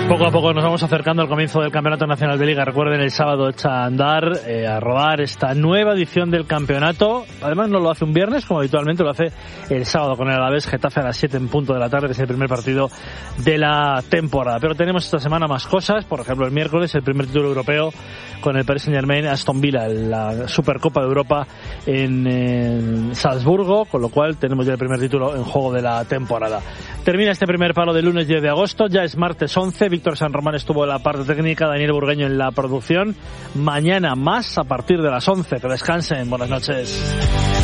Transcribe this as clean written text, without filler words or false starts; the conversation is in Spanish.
Poco a poco nos vamos acercando al comienzo del Campeonato Nacional de Liga. Recuerden, el sábado echa a andar, a rodar esta nueva edición del campeonato. Además no lo hace un viernes, como habitualmente lo hace el sábado con el Alavés Getafe a las 7 en punto de la tarde, que es el primer partido de la temporada. Pero tenemos esta semana más cosas. Por ejemplo, el miércoles el primer título europeo con el Paris Saint-Germain Aston Villa, la Supercopa de Europa en Salzburgo, con lo cual tenemos ya el primer título en juego de la temporada. Termina este primer palo del lunes 10 de agosto, ya es martes 11, Víctor San Román estuvo en la parte técnica, Daniel Burgueño en la producción. Mañana más a partir de las 11, que descansen, buenas noches.